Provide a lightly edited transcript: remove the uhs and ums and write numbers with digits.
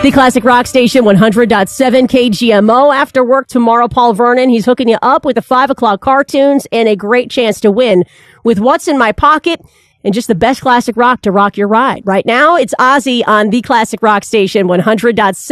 The Classic Rock Station 100.7 KGMO. After work tomorrow, Paul Vernon, he's hooking you up with the 5 o'clock cartoons and a great chance to win with What's in My Pocket and just the best classic rock to rock your ride. Right now, it's Ozzy on the Classic Rock Station 100.7.